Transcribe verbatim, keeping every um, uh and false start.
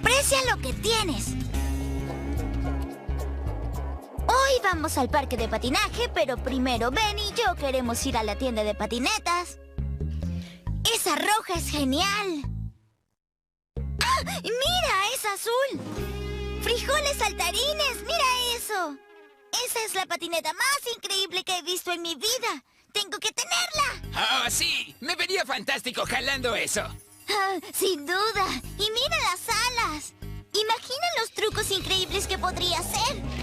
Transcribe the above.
Aprecia lo que tienes. Hoy vamos al parque de patinaje, pero primero Ben y yo queremos ir a la tienda de patinetas. Esa roja es genial. ¡Ah! ¡Mira! ¡Es azul! ¡Frijoles saltarines! ¡Mira eso! Esa es la patineta más increíble que he visto en mi vida. ¡Tengo que tenerla! ¡Oh, sí! Me vería fantástico jalando eso. Ah, sin duda. Y mira las alas. Imagina los trucos increíbles que podría hacer.